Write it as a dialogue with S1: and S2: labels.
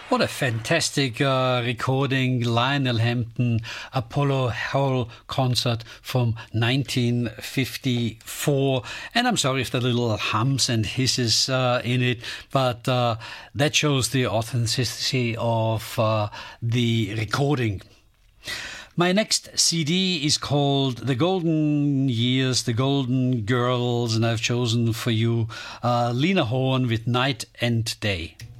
S1: What a fantastic recording, Lionel Hampton, Apollo Hall concert from 1954. And I'm sorry if the little hums and hisses in it, but that shows the authenticity of the recording. My next CD is called The Golden Years, The Golden Girls, and I've chosen for you Lena Horne with Night and Day.